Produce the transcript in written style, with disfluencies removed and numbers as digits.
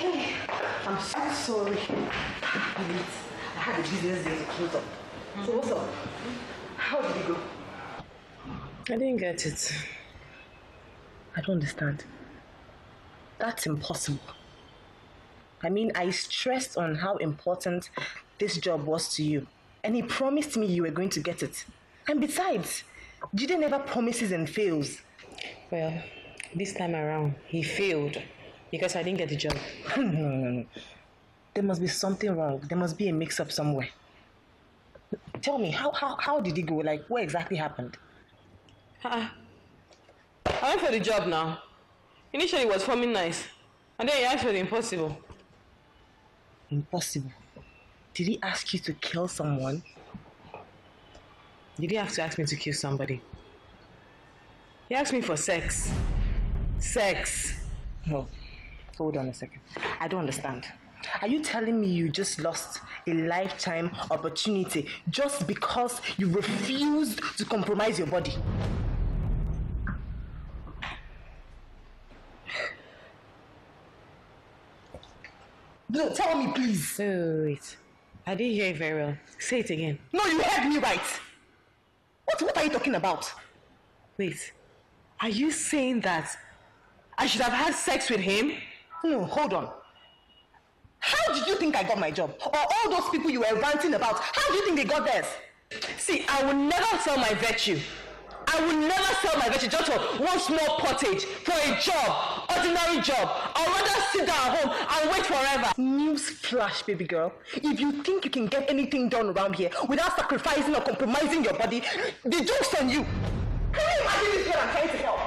Hey, I'm so sorry. I had a business day to close up. So what's up? How did it go? I didn't get it. I don't understand. That's impossible. I mean, I stressed on how important this job was to you. And he promised me you were going to get it. And besides, Jide never promises and fails. Well, this time around, he failed because I didn't get the job. No. There must be something wrong. There must be a mix-up somewhere. Tell me, how did it go? Like, what exactly happened? I went for the job now. Initially, it was for me nice. And then he asked for the impossible. Impossible. Did he ask you to kill someone? Did he have to ask me to kill somebody? He asked me for sex. Sex. No. Hold on a second. I don't understand. Are you telling me you just lost a lifetime opportunity just because you refused to compromise your body? No, tell me please. Wait. I didn't hear it very well. Say it again. No, you heard me right. What are you talking about? Wait. Are you saying that I should have had sex with him? No, hold on. How did you think I got my job? Or all those people you were ranting about, how do you think they got theirs? See, I will never sell my virtue. I will never sell my virtue just for one small pottage, for a job, ordinary job. I'd rather sit down at home and wait forever. News flash, baby girl. If you think you can get anything done around here without sacrificing or compromising your body, the joke's on you. Can you imagine this girl I'm trying to help?